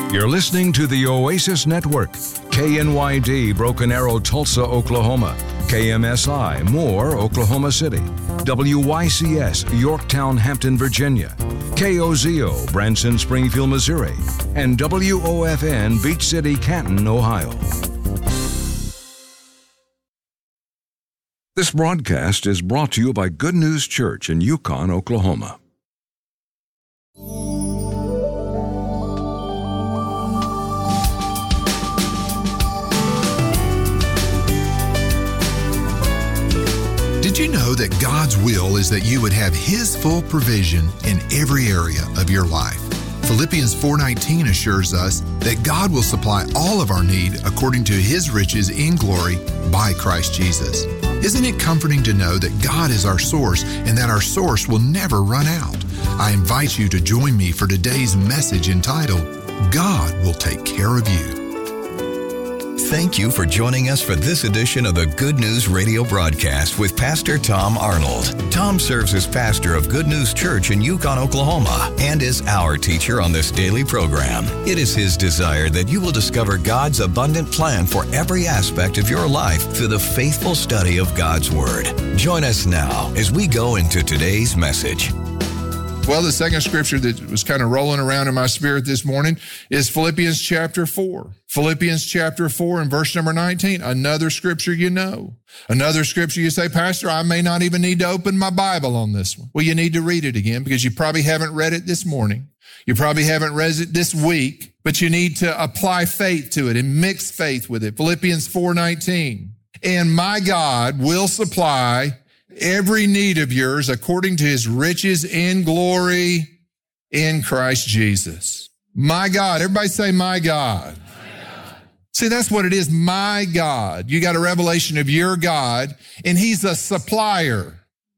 You're listening to the Oasis Network, KNYD, Broken Arrow, Tulsa, Oklahoma, KMSI, Moore, Oklahoma City, WYCS, Yorktown, Hampton, Virginia, KOZO, Branson, Springfield, Missouri, and WOFN, Beach City, Canton, Ohio. This broadcast is brought to you by Good News Church in Yukon, Oklahoma. Did you know that God's will is that you would have His full provision in every area of your life? Philippians 4:19 assures us that God will supply all of our need according to His riches in glory by Christ Jesus. Isn't it comforting to know that God is our source and that our source will never run out? I invite you to join me for today's message entitled, God Will Take Care of You. Thank you for joining us for this edition of the Good News Radio broadcast with Pastor Tom Arnold. Tom serves as pastor of Good News Church in Yukon, Oklahoma, and is our teacher on this daily program. It is his desire that you will discover God's abundant plan for every aspect of your life through the faithful study of God's Word. Join us now as we go into today's message. Well, the second scripture that was kind of rolling around in my spirit this morning is Philippians chapter 4. Philippians chapter 4 and verse number 19, another scripture you know. Another scripture you say, Pastor, I may not even need to open my Bible on this one. Well, you need to read it again because you probably haven't read it this morning. You probably haven't read it this week, but you need to apply faith to it and mix faith with it. Philippians 4:19, and my God will supply every need of yours according to His riches in glory in Christ Jesus. My God. Everybody say, my God. See, that's what it is. My God. You got a revelation of your God, and He's a supplier.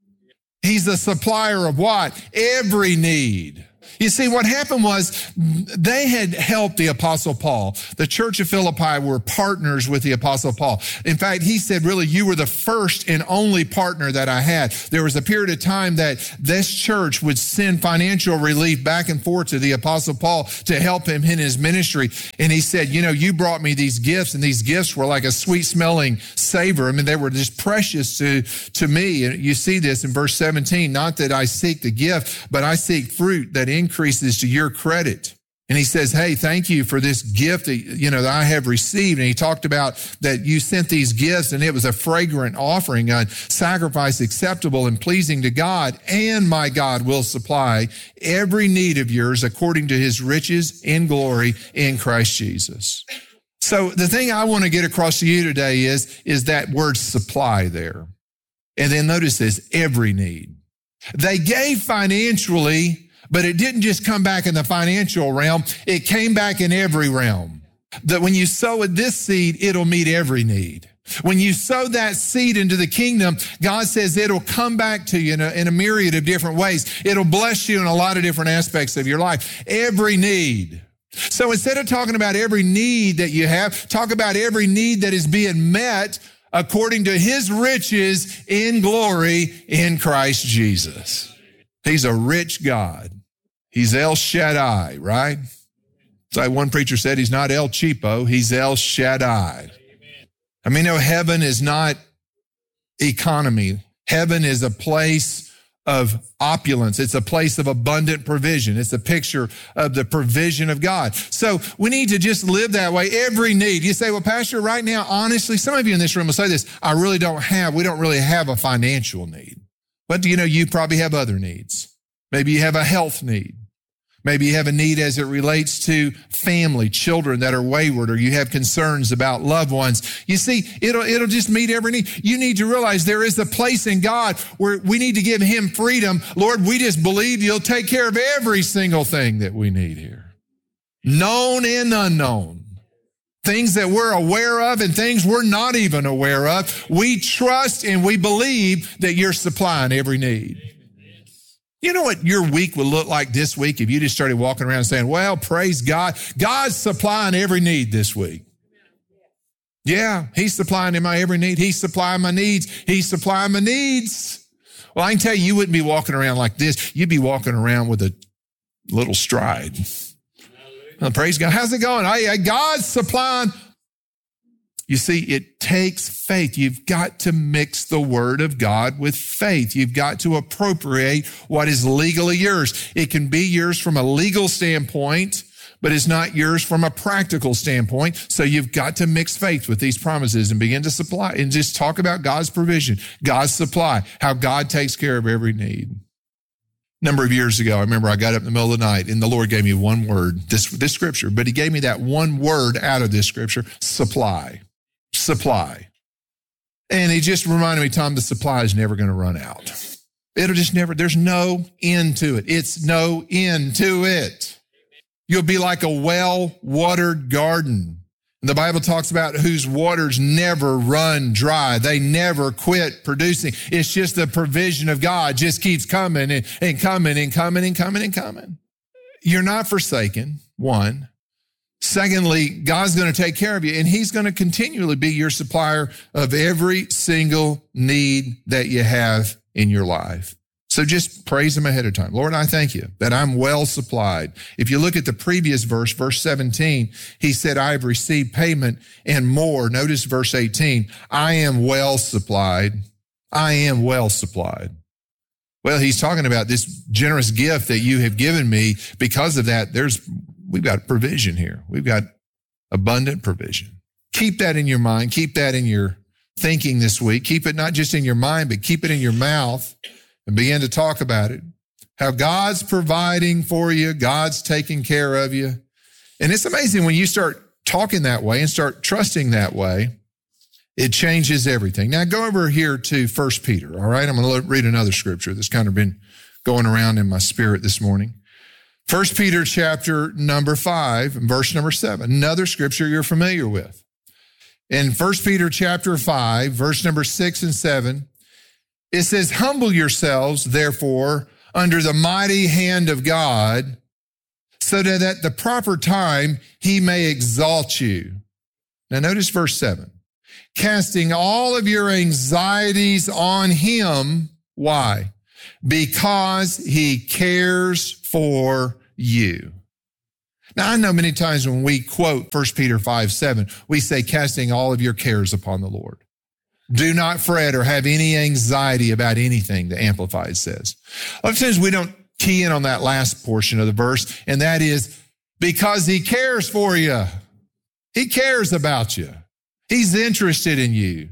He's a supplier of what? Every need. You see, what happened was they had helped the Apostle Paul. The church of Philippi were partners with the Apostle Paul. In fact, he said, really, you were the first and only partner that I had. There was a period of time that this church would send financial relief back and forth to the Apostle Paul to help him in his ministry. And he said, you know, you brought me these gifts, and these gifts were like a sweet-smelling savor. I mean, they were just precious to me. And you see this in verse 17, not that I seek the gift, but I seek fruit that increases to your credit. And he says, hey, thank you for this gift that I have received. And he talked about that you sent these gifts, and it was a fragrant offering, a sacrifice acceptable and pleasing to God. And my God will supply every need of yours according to His riches in glory in Christ Jesus. So the thing I want to get across to you today is that word supply there. And then notice this, every need. They gave financially, but it didn't just come back in the financial realm. It came back in every realm. That when you sow this seed, it'll meet every need. When you sow that seed into the kingdom, God says it'll come back to you in a myriad of different ways. It'll bless you in a lot of different aspects of your life. Every need. So instead of talking about every need that you have, talk about every need that is being met according to His riches in glory in Christ Jesus. He's a rich God. He's El Shaddai, right? So one preacher said he's not El Cheapo, he's El Shaddai. I mean, no, heaven is not economy. Heaven is a place of opulence. It's a place of abundant provision. It's a picture of the provision of God. So we need to just live that way. Every need. You say, well, Pastor, right now, honestly, some of you in this room will say this, we don't really have a financial need. But do you know you probably have other needs? Maybe you have a health need. Maybe you have a need as it relates to family, children that are wayward, or you have concerns about loved ones. You see, it'll just meet every need. You need to realize there is a place in God where we need to give Him freedom. Lord, we just believe You'll take care of every single thing that we need here. Known and unknown. Things that we're aware of and things we're not even aware of. We trust and we believe that You're supplying every need. You know what your week would look like this week if you just started walking around saying, well, praise God. God's supplying every need this week. Yeah, He's supplying my every need. He's supplying my needs. He's supplying my needs. Well, I can tell you, you wouldn't be walking around like this. You'd be walking around with a little stride. Praise God. How's it going? God's supplying. You see, it takes faith. You've got to mix the word of God with faith. You've got to appropriate what is legally yours. It can be yours from a legal standpoint, but it's not yours from a practical standpoint. So you've got to mix faith with these promises and begin to supply and just talk about God's provision, God's supply, how God takes care of every need. A number of years ago, I remember I got up in the middle of the night and the Lord gave me one word, this scripture, but he gave me that one word out of this scripture, supply. Supply. And he just reminded me, Tom, the supply is never going to run out. It'll just never, there's no end to it. It's no end to it. You'll be like a well-watered garden. And the Bible talks about whose waters never run dry. They never quit producing. It's just the provision of God just keeps coming and coming and coming and coming and coming. You're not forsaken, one. Secondly, God's going to take care of you, and he's going to continually be your supplier of every single need that you have in your life. So just praise him ahead of time. Lord, I thank you that I'm well supplied. If you look at the previous verse, verse 17, he said, I have received payment and more. Notice verse 18, I am well supplied. I am well supplied. Well, he's talking about this generous gift that you have given me. Because of that, we've got provision here. We've got abundant provision. Keep that in your mind. Keep that in your thinking this week. Keep it not just in your mind, but keep it in your mouth. And begin to talk about it, how God's providing for you, God's taking care of you. And it's amazing when you start talking that way and start trusting that way, it changes everything. Now go over here to 1 Peter, all right? I'm going to read another scripture that's kind of been going around in my spirit this morning. 1 Peter chapter number 5, verse number 7, another scripture you're familiar with. In 1 Peter chapter 5, verse number 6 and 7, it says, humble yourselves, therefore, under the mighty hand of God, so that at the proper time he may exalt you. Now notice verse 7. Casting all of your anxieties on him. Why? Because he cares for you. Now I know many times when we quote 1 Peter 5:7, we say, casting all of your cares upon the Lord. Do not fret or have any anxiety about anything, the Amplified says. A lot of times we don't key in on that last portion of the verse, and that is because he cares for you. He cares about you. He's interested in you.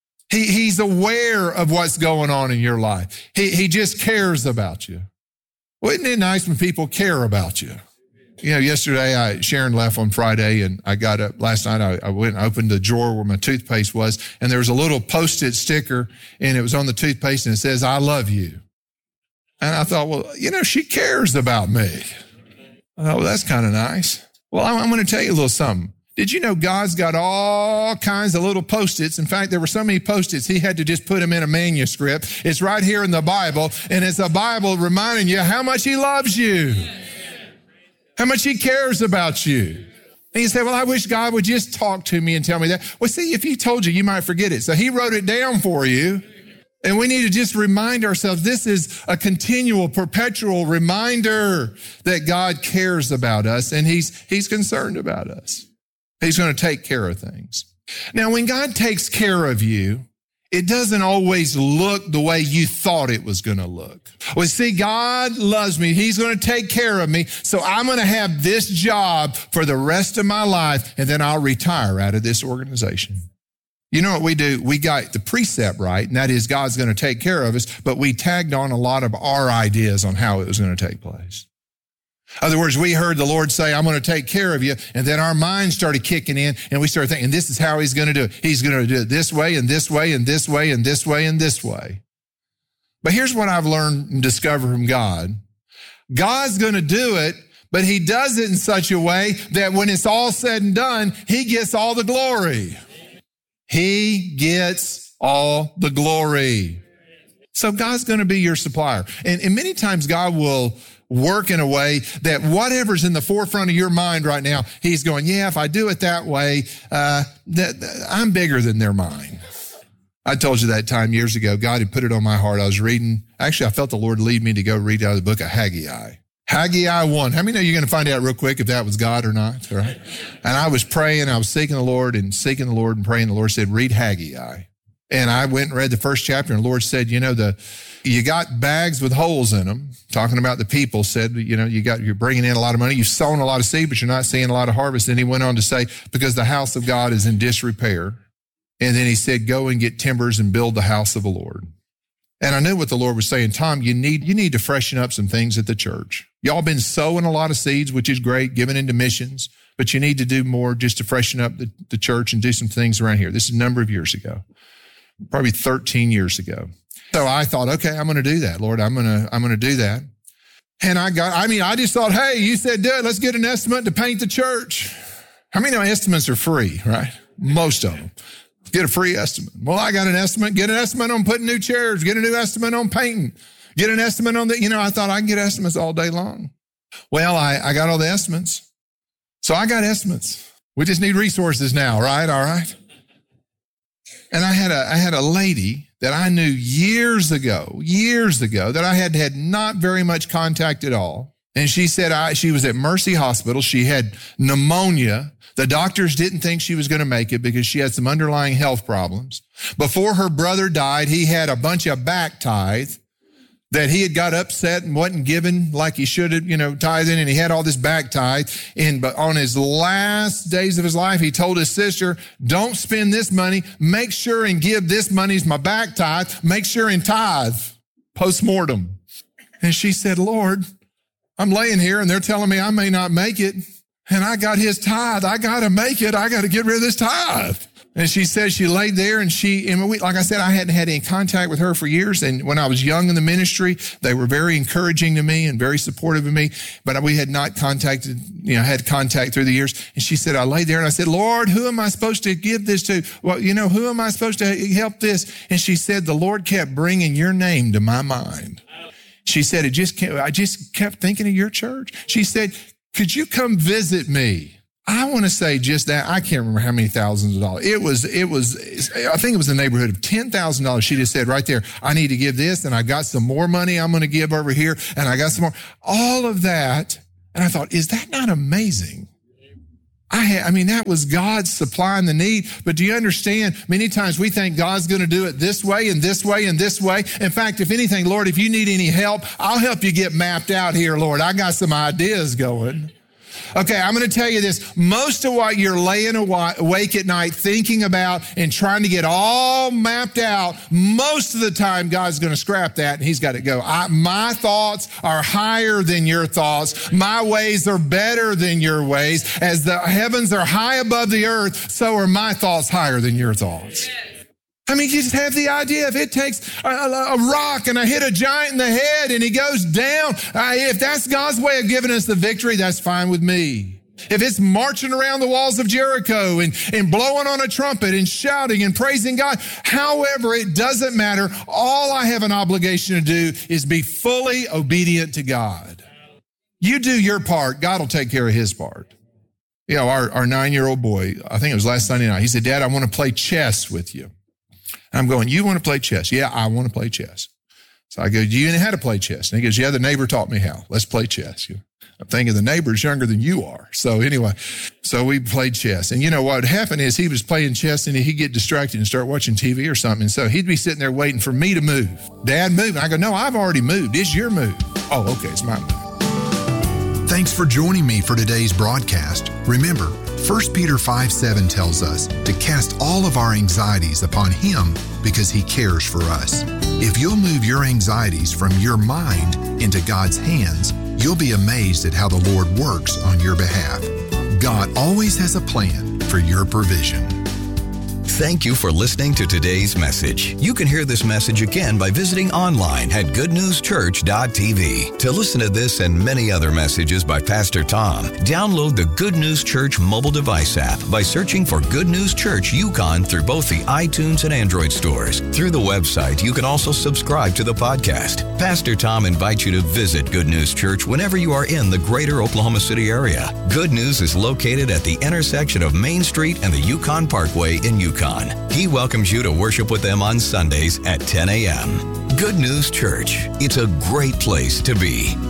He's aware of what's going on in your life. He just cares about you. Well, isn't it nice when people care about you? You know, yesterday, Sharon left on Friday, and I got up last night. I went and opened the drawer where my toothpaste was, and there was a little Post-it sticker, and it was on the toothpaste, and it says, I love you. And I thought, well, you know, she cares about me. I thought, well, that's kind of nice. Well, I'm going to tell you a little something. Did you know God's got all kinds of little Post-its? In fact, there were so many Post-its, he had to just put them in a manuscript. It's right here in the Bible, and it's a Bible reminding you how much he loves you. How much he cares about you. And you say, well, I wish God would just talk to me and tell me that. Well, see, if he told you, you might forget it. So he wrote it down for you. And we need to just remind ourselves, this is a continual, perpetual reminder that God cares about us and he's concerned about us. He's going to take care of things. Now, when God takes care of you, it doesn't always look the way you thought it was going to look. Well, see, God loves me. He's going to take care of me. So I'm going to have this job for the rest of my life, and then I'll retire out of this organization. You know what we do? We got the precept right, and that is God's going to take care of us, but we tagged on a lot of our ideas on how it was going to take place. In other words, we heard the Lord say, I'm going to take care of you. And then our minds started kicking in and we started thinking, this is how he's going to do it. He's going to do it this way and this way and this way and this way and this way. But here's what I've learned and discovered from God. God's going to do it, but he does it in such a way that when it's all said and done, he gets all the glory. He gets all the glory. So God's going to be your supplier. And many times God will work in a way that whatever's in the forefront of your mind right now, he's going, yeah, if I do it that way, I'm bigger than their mind. I told you that time years ago, God had put it on my heart. I was reading, actually, I felt the Lord lead me to go read out of the book of Haggai. Haggai 1. How many know you're going to find out real quick if that was God or not? All right. And I was praying, I was seeking the Lord and praying. The Lord said, read Haggai. And I went and read the first chapter, and the Lord said, you got bags with holes in them. Talking about the people, said, you're bringing in a lot of money. You've sown a lot of seed, but you're not seeing a lot of harvest. And he went on to say, because the house of God is in disrepair. And then he said, go and get timbers and build the house of the Lord. And I knew what the Lord was saying. Tom, you need to freshen up some things at the church. Y'all been sowing a lot of seeds, which is great, giving into missions, but you need to do more just to freshen up the church and do some things around here. This is a number of years ago, probably 13 years ago. So I thought, okay, I'm going to do that, Lord. I'm going to do that. And I just thought, hey, you said do it. Let's get an estimate to paint the church. How many know estimates are free, right? Most of them. Get a free estimate. Well, I got an estimate. Get an estimate on putting new chairs. Get a new estimate on painting. Get an estimate on I thought I can get estimates all day long. Well, I got all the estimates. So I got estimates. We just need resources now, right? All right. And I had a lady that I knew years ago that I had not very much contact at all. And she said she was at Mercy Hospital. She had pneumonia. The doctors didn't think she was going to make it because she had some underlying health problems. Before her brother died, he had a bunch of back tithe that he had got upset and wasn't given like he should have, tithing, and he had all this back tithe. But on his last days of his life, he told his sister, don't spend this money. Make sure and give this money as my back tithe. Make sure and tithe post-mortem. And she said, Lord, I'm laying here and they're telling me I may not make it. And I got his tithe. I got to make it. I got to get rid of this tithe. And she said she laid there and like I said, I hadn't had any contact with her for years. And when I was young in the ministry, they were very encouraging to me and very supportive of me. But we had not had contact through the years. And she said, I laid there and I said, Lord, who am I supposed to give this to? Well, who am I supposed to help this? And she said, the Lord kept bringing your name to my mind. She said, I just kept thinking of your church. She said, could you come visit me? I want to say just that. I can't remember how many thousands of dollars. I think it was in the neighborhood of $10,000. She just said right there, I need to give this, and I got some more money I'm going to give over here, and I got some more. All of that. And I thought, is that not amazing? That was God supplying the need. But do you understand? Many times we think God's going to do it this way and this way and this way. In fact, if anything, Lord, if you need any help, I'll help you get mapped out here, Lord. I got some ideas going. Okay, I'm going to tell you this. Most of what you're laying awake at night thinking about and trying to get all mapped out, most of the time God's going to scrap that and he's got to go. My thoughts are higher than your thoughts. My ways are better than your ways. As the heavens are high above the earth, so are my thoughts higher than your thoughts. You just have the idea. If it takes a rock and I hit a giant in the head and he goes down, if that's God's way of giving us the victory, that's fine with me. If it's marching around the walls of Jericho and blowing on a trumpet and shouting and praising God, however, it doesn't matter. All I have an obligation to do is be fully obedient to God. You do your part, God will take care of his part. Our 9-year-old boy, I think it was last Sunday night, he said, Dad, I want to play chess with you. I'm going, you want to play chess? Yeah, I want to play chess. So I go, do you know how to play chess? And he goes, yeah, the neighbor taught me how. Let's play chess. I'm thinking the neighbor's younger than you are. So anyway, we played chess. And what happened is he was playing chess and he'd get distracted and start watching TV or something. And so he'd be sitting there waiting for me to move. Dad, move. And I go, no, I've already moved. It's your move. Oh, okay, it's my move. Thanks for joining me for today's broadcast. Remember, 1 Peter 5:7 tells us to cast all of our anxieties upon Him because He cares for us. If you'll move your anxieties from your mind into God's hands, you'll be amazed at how the Lord works on your behalf. God always has a plan for your provision. Thank you for listening to today's message. You can hear this message again by visiting online at goodnewschurch.tv. To listen to this and many other messages by Pastor Tom, download the Good News Church mobile device app by searching for Good News Church Yukon through both the iTunes and Android stores. Through the website, you can also subscribe to the podcast. Pastor Tom invites you to visit Good News Church whenever you are in the greater Oklahoma City area. Good News is located at the intersection of Main Street and the Yukon Parkway in Yukon. He welcomes you to worship with them on Sundays at 10 a.m. Good News Church. It's a great place to be.